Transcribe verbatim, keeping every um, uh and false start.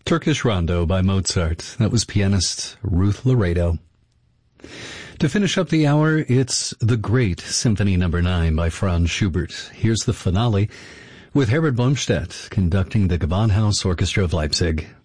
Turkish Rondo by Mozart. That was pianist Ruth Laredo. To finish up the hour, it's The Great Symphony Number nine by Franz Schubert. Here's the finale with Herbert Blomstedt conducting the Gewandhaus Orchestra of Leipzig.